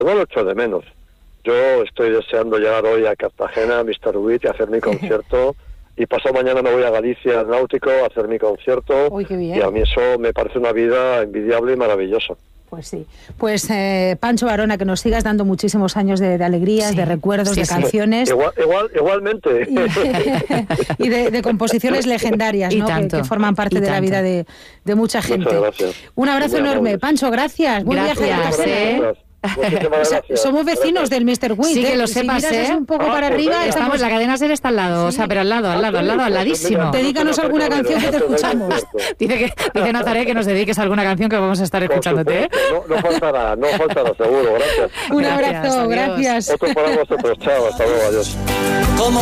No lo echo de menos. Yo estoy deseando llegar hoy a Cartagena, a Mr. Witt, y hacer mi concierto. Y pasado mañana me voy a Galicia, al Náutico, a hacer mi concierto. Uy, qué bien. Y a mí eso me parece una vida envidiable y maravillosa. Pues sí. Pues Pancho Varona, que nos sigas dando muchísimos años de alegrías, de recuerdos, de canciones. Igualmente. Y de composiciones legendarias, ¿no? Que forman parte de la vida de mucha gente. Muchas gracias. Un abrazo enorme. Pancho, gracias. Buen viaje a Cartagena. O sea, somos vecinos del Mr. Witt. Sí, que lo sepas, si miras un poco para arriba, estamos, la cadena SER está al lado, o sea, pero al ladísimo. Dedícanos alguna canción que te escuchamos. Dice Nazaret que nos dediques a alguna canción que vamos a estar escuchándote. No faltará, seguro, gracias. Un abrazo, gracias. Otro para vosotros, chao, hasta luego, adiós.